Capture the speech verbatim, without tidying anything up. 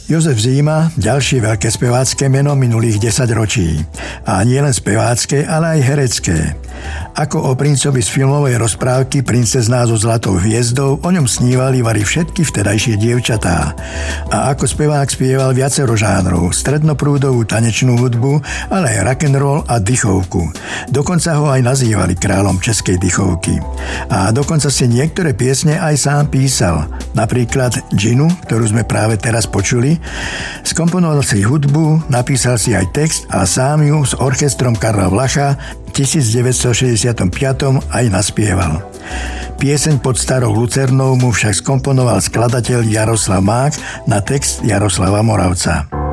Jozef Zíma, ďalšie veľké spevácké meno minulých desaťročí. A nie len spevácké, ale aj herecké. Ako o princovi z filmovej rozprávky Princezná so zlatou hviezdou, o ňom snívali vari všetky vtedajšie dievčatá. A ako spevák spieval viacero žánrov, strednoprúdovú tanečnú hudbu, ale aj rock'n'roll a dychovku. Dokonca ho aj nazývali kráľom českej dychovky. A dokonca si niektoré piesne aj sám písal. Napríklad Džinu, ktorú sme práve teraz počuli, skomponoval si hudbu, napísal si aj text a sám ju s orchestrom Karla Vlacha v devätnásťstošesťdesiatpäť aj naspieval. Pieseň Pod starou lucernou mu však skomponoval skladateľ Jaroslav Mák na text Jaroslava Moravca.